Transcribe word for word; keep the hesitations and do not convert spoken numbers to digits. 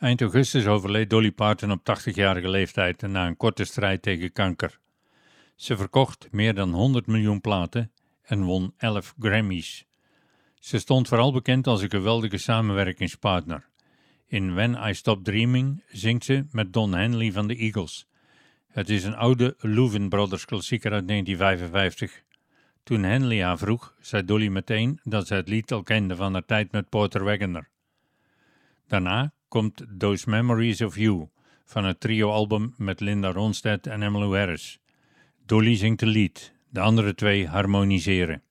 Eind augustus overleed Dolly Parton op tachtigjarige leeftijd na een korte strijd tegen kanker. Ze verkocht meer dan honderd miljoen platen en won elf Grammys. Ze stond vooral bekend als een geweldige samenwerkingspartner. In When I Stop Dreaming zingt ze met Don Henley van de Eagles. Het is een oude Louvin Brothers klassieker uit negentien vijfenvijftig. Toen Henley haar vroeg, zei Dolly meteen dat ze het lied al kende van haar tijd met Porter Wagoner. Daarna komt Those Memories of You van het trio-album met Linda Ronstadt en Emmylou Harris. Dolly zingt de lead, de andere twee harmoniseren.